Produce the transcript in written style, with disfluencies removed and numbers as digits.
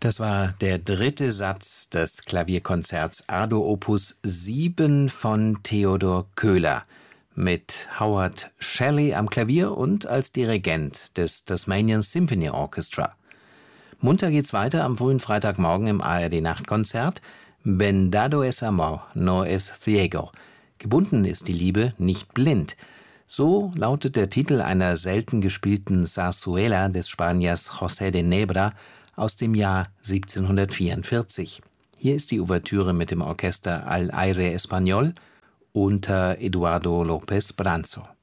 Das war der dritte Satz des Klavierkonzerts Ardo Opus 7 von Theodor Köhler mit Howard Shelley am Klavier und als Dirigent des Tasmanian Symphony Orchestra. Munter geht's weiter am frühen Freitagmorgen im ARD-Nachtkonzert. Vendado es amor, no es ciego. Gebunden ist die Liebe, nicht blind. So lautet der Titel einer selten gespielten Zarzuela des Spaniers José de Nebra aus dem Jahr 1744. Hier ist die Ouvertüre mit dem Orchester Al Aire Español unter Eduardo López Branzo.